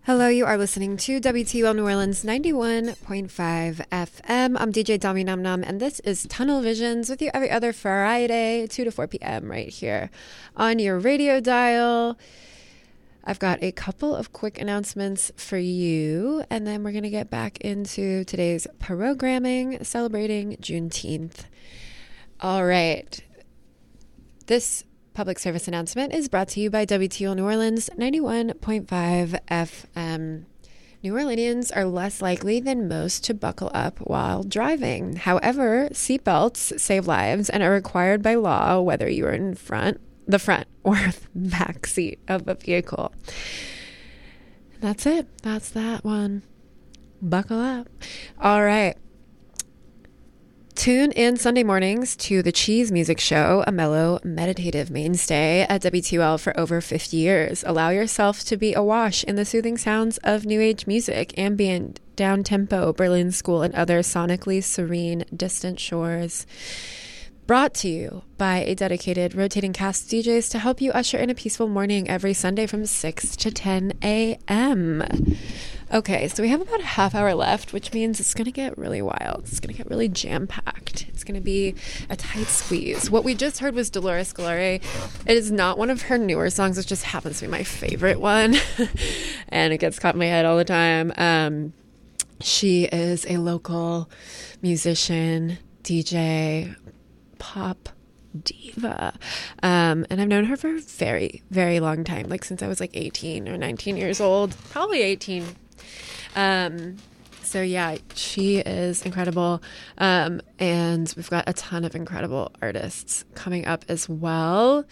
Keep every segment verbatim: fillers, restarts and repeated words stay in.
Hello, you are listening to W T U L New Orleans ninety-one point five F M. I'm D J Dami Num Num, and this is Tunnel Visions with you every other Friday, two to four p.m. right here on your radio dial. I've got a couple of quick announcements for you, and then we're going to get back into today's programming celebrating Juneteenth. All right. This public service announcement is brought to you by W T O L New Orleans ninety-one point five F M. New Orleanians are less likely than most to buckle up while driving. However, seatbelts save lives and are required by law whether you are in front, the front or back seat of a vehicle. That's it. That's that one. Buckle up. All right. Tune in Sunday mornings to The Cheese Music Show, a mellow, meditative mainstay at W T U L for over fifty years. Allow yourself to be awash in the soothing sounds of new age music, ambient, down-tempo, Berlin School, and other sonically serene, distant shores. Brought to you by a dedicated rotating cast of D Js to help you usher in a peaceful morning every Sunday from six to ten a.m. Okay, so we have about a half hour left, which means it's going to get really wild. It's going to get really jam-packed. It's going to be a tight squeeze. What we just heard was Dolores Galare. It is not one of her newer songs. It just happens to be my favorite one, and it gets caught in my head all the time. Um, she is a local musician, D J, pop diva, um, and I've known her for a very, very long time, like since I was like eighteen or nineteen years old, probably eighteen. Um, so yeah, she is incredible. Um, and we've got a ton of incredible artists coming up as well.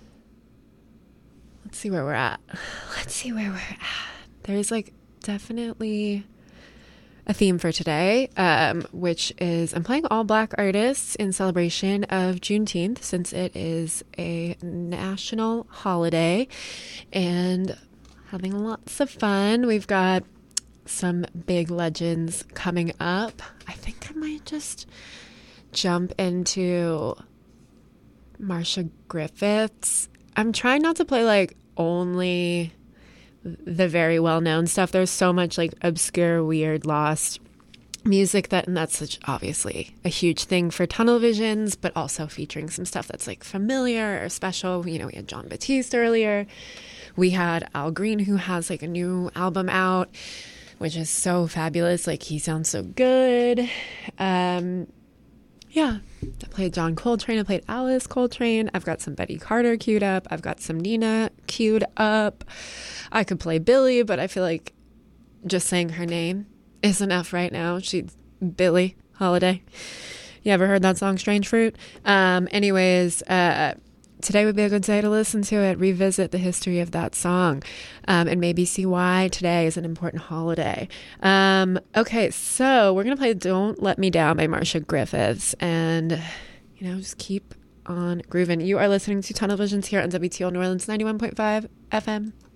Let's see where we're at. Let's see where we're at. There's like definitely a theme for today, um, which is I'm playing all Black artists in celebration of Juneteenth, since it is a national holiday, and having lots of fun. We've got some big legends coming up. I think I might just jump into Marcia Griffiths. I'm trying not to play like only the very well-known stuff. There's so much like obscure, weird, lost music that, and that's such obviously a huge thing for Tunnel Visions, but also featuring some stuff that's like familiar or special. You know, we had Jon Batiste earlier. We had Al Green, who has like a new album out, which is so fabulous. Like, he sounds so good. Um, yeah, I played John Coltrane. I played Alice Coltrane. I've got some Betty Carter queued up. I've got some Nina queued up. I could play Billie, but I feel like just saying her name is enough right now. She's Billie Holiday. You ever heard that song, Strange Fruit? Um, anyways, uh, today would be a good day to listen to it, revisit the history of that song, um, and maybe see why today is an important holiday. Um, okay, so we're going to play Don't Let Me Down by Marcia Griffiths, and, you know, just keep on grooving. You are listening to Tunnel Visions here on W T O New Orleans ninety-one point five F M.